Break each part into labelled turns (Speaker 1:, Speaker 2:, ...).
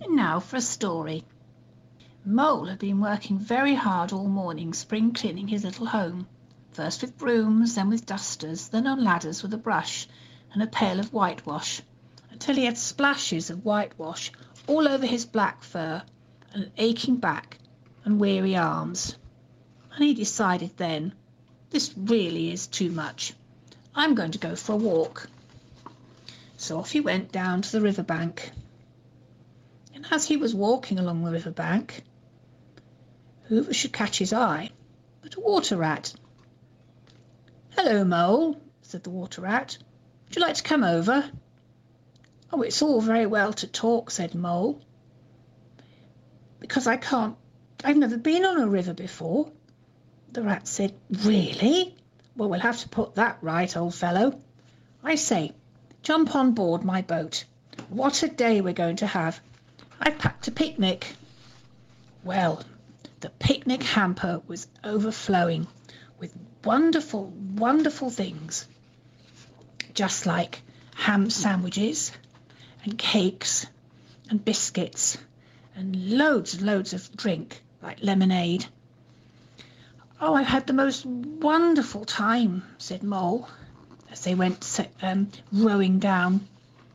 Speaker 1: And now for a story. Mole had been working very hard all morning spring cleaning his little home, first with brooms, then with dusters, then on ladders with a brush and a pail of whitewash, until he had splashes of whitewash all over his black fur and an aching back and weary arms. And he decided then, this really is too much. I'm going to go for a walk. So off he went down to the river bank. And as he was walking along the river bank, who should catch his eye but a water rat. "Hello, Mole," said the water rat. "Would you like to come over?" "Oh, it's all very well to talk," said Mole, "because I've never been on a river before." The rat said, "Really? Well, we'll have to put that right, old fellow. I say, jump on board my boat. What a day we're going to have. I've packed a picnic." Well, the picnic hamper was overflowing with wonderful, wonderful things, just like ham sandwiches and cakes and biscuits and loads and loads of drink like lemonade. "Oh, I've had the most wonderful time," said Mole, as they went rowing down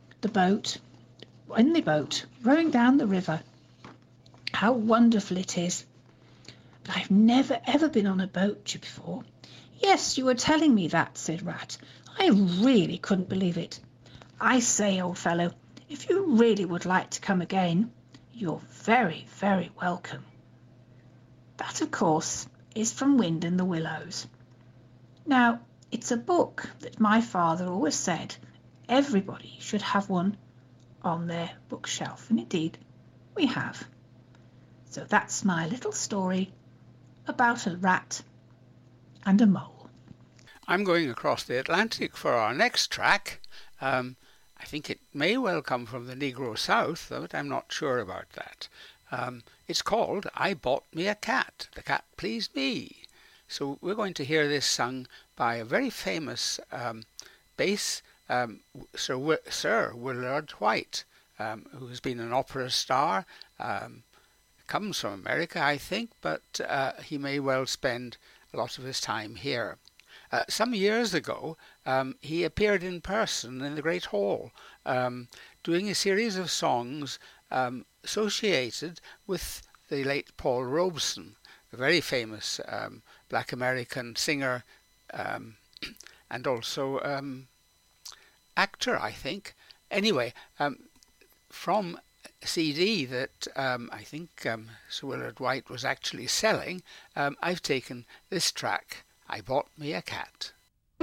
Speaker 1: rowing down the river. "How wonderful it is. But I've never ever been on a boat before." "Yes, you were telling me that," said Rat. "I really couldn't believe it. I say, old fellow, if you really would like to come again, you're very, very welcome." That, of course, is from Wind in the Willows. Now, it's a book that my father always said everybody should have one on their bookshelf, and indeed we have. So that's my little story about a rat and a mole.
Speaker 2: I'm going across the Atlantic for our next track. I think it may well come from the Negro South, but I'm not sure about that. It's called "I Bought Me a Cat. The Cat Pleased Me." So we're going to hear this sung by a very famous bass, Sir Willard White, who has been an opera star, comes from America, I think, but he may well spend a lot of his time here. Some years ago, he appeared in person in the Great Hall, doing a series of songs associated with the late Paul Robeson, a very famous black American singer and also actor, I think. Anyway, from a CD that I think Sir Willard White was actually selling, I've taken this track, "I Bought Me a Cat."